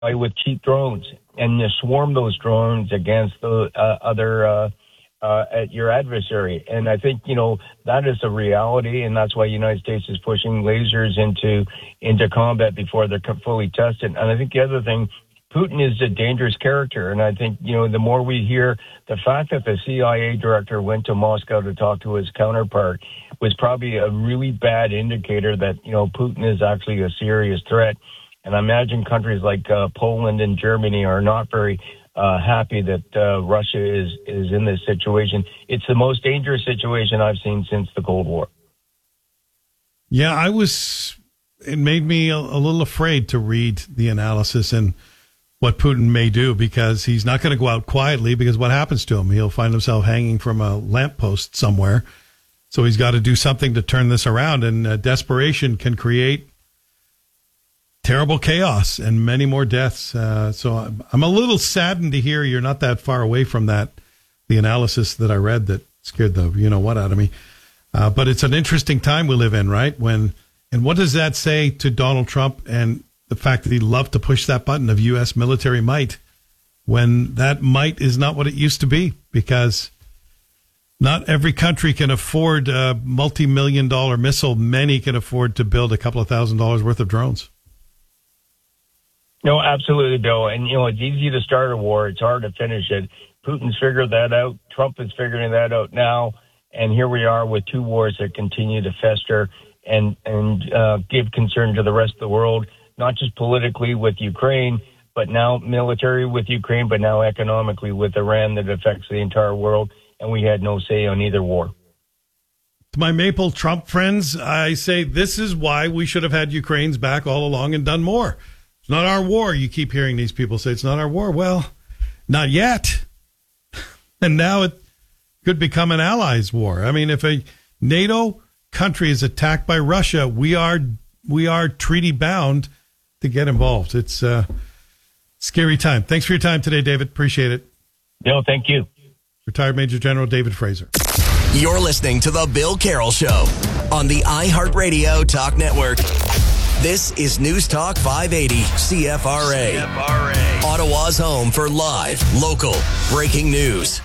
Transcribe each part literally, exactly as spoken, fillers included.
with cheap drones and you swarm those drones against the uh, other uh, uh, at your adversary. And I think, you know, that is a reality, and that's why the United States is pushing lasers into into combat before they're fully tested. And I think the other thing, Putin is a dangerous character, and I think, you know, the more we hear, the fact that the C I A director went to Moscow to talk to his counterpart was probably a really bad indicator that, you know, Putin is actually a serious threat. And I imagine countries like uh, Poland and Germany are not very uh, happy that uh, Russia is, is in this situation. It's the most dangerous situation I've seen since the Cold War. Yeah, I was, it made me a, a little afraid to read the analysis and what Putin may do, because he's not going to go out quietly, because what happens to him? He'll find himself hanging from a lamppost somewhere. So he's got to do something to turn this around, and uh, desperation can create terrible chaos and many more deaths. Uh, so I'm, I'm a little saddened to hear you're not that far away from that, the analysis that I read that scared the you-know-what out of me. Uh, but it's an interesting time we live in, right? When, and what does that say to Donald Trump and the fact that he loved to push that button of U S military might, when that might is not what it used to be, because not every country can afford a multi-million dollar missile. Many can afford to build a couple of thousand dollars worth of drones. No, absolutely, Bill. And, you know, it's easy to start a war. It's hard to finish it. Putin's figured that out. Trump is figuring that out now. And here we are with two wars that continue to fester and, and uh, give concern to the rest of the world, not just politically with Ukraine, but now military with Ukraine, but now economically with Iran, that affects the entire world. And we had no say on either war. To my Maple Trump friends, I say this is why we should have had Ukraine's back all along and done more. It's not our war. You keep hearing these people say it's not our war. Well, not yet. And now it could become an allies' war. I mean, if a NATO country is attacked by Russia, we are we are treaty bound to get involved. It's a scary time. Thanks for your time today, David. Appreciate it. No, thank you. Retired Major General David Fraser. You're listening to The Bill Carroll Show on the iHeartRadio Talk Network. This is News Talk five eighty C F R A. C F R A. Ottawa's home for live, local, breaking news.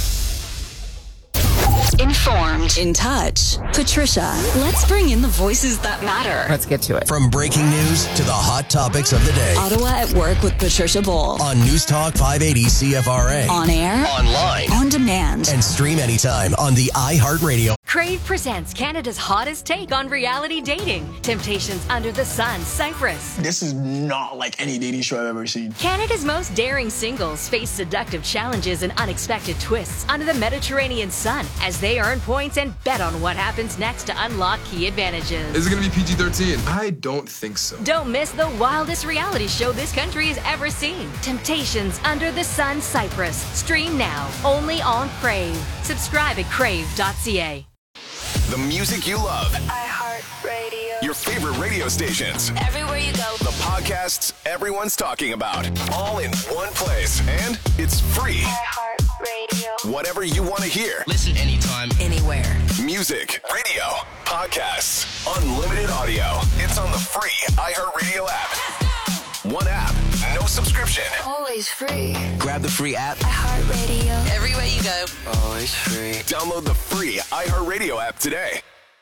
Informed, in touch. Patricia, let's bring in the voices that matter. Let's get to it. From breaking news to the hot topics of the day. Ottawa at Work with Patricia Bull. On News Talk five eighty C F R A. On air. Online. On demand. And stream anytime on the iHeartRadio. Crave presents Canada's hottest take on reality dating. Temptations Under the Sun, Cyprus. This is not like any dating show I've ever seen. Canada's most daring singles face seductive challenges and unexpected twists under the Mediterranean sun as they earn points and bet on what happens next to unlock key advantages. Is it going to be P G thirteen? I don't think so. Don't miss the wildest reality show this country has ever seen. Temptations Under the Sun, Cyprus. Stream now, only on Crave. Subscribe at crave dot c a. The music you love. iHeartRadio. Your favorite radio stations. Everywhere you go. The podcasts everyone's talking about. All in one place. And it's free. iHeartRadio. Whatever you want to hear. Listen anytime, Anywhere. Music, radio, podcasts, unlimited audio. It's on the free iHeartRadio app. One app, no subscription. Always free. grab the free app. iHeartRadio. Everywhere you go. Always free. Download the free iHeartRadio app today.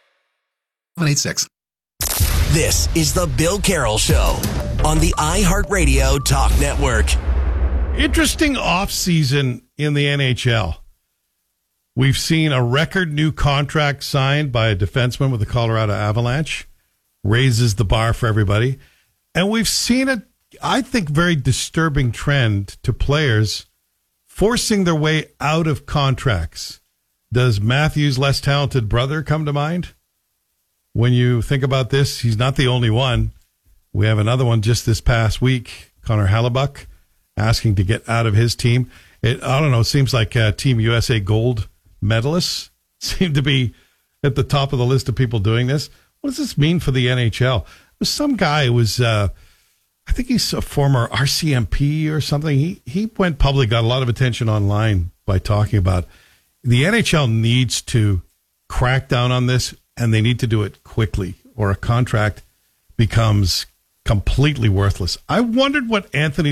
one eight six. This is The Bill Carroll Show on the iHeartRadio Talk Network. Interesting offseason in the N H L. We've seen a record new contract signed by a defenseman with the Colorado Avalanche. Raises the bar for everybody. And we've seen a, I think, very disturbing trend to players forcing their way out of contracts. Does Matthews' less talented brother come to mind? When you think about this, he's not the only one. We have another one just this past week, Connor Hellebuyck, asking to get out of his team. It, I don't know, it seems like uh, Team U S A gold medalists seem to be at the top of the list of people doing this. What does this mean for the N H L? There's some guy who was, uh, I think he's a former R C M P or something. He, he went public, got a lot of attention online by talking about the N H L needs to crack down on this, and they need to do it quickly, or a contract becomes completely worthless. I wondered what Anthony